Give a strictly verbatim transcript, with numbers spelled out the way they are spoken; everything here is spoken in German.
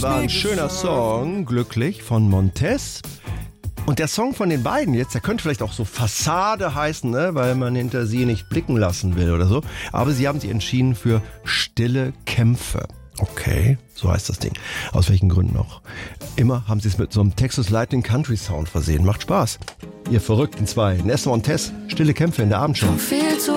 war ein schöner Song, Glücklich von Montez. Und der Song von den beiden jetzt, der könnte vielleicht auch so Fassade heißen, ne? Weil man hinter sie nicht blicken lassen will oder so. Aber sie haben sich entschieden für Stille Kämpfe. Okay, so heißt das Ding. Aus welchen Gründen auch immer haben sie es mit so einem Texas Lightning Country Sound versehen. Macht Spaß. Ihr verrückten zwei. Nessa und Tess, Stille Kämpfe in der Abendshow.